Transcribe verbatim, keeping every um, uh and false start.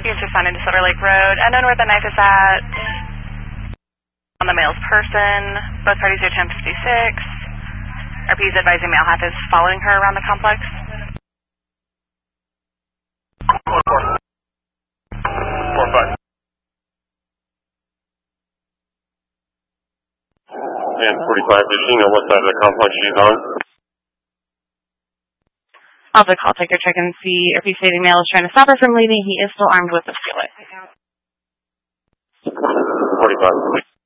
He's responding to Silver Lake Road. Unknown where the knife is at. On the male's person. Both parties are ten fifty-six. R P is advising male half is following her around the complex. Four, four. Four, five. And forty-five, does she know what side of the complex she's on? Also call take your check and see if he's stating male is trying to stop her from leaving. He is still armed with a skillet. forty-five.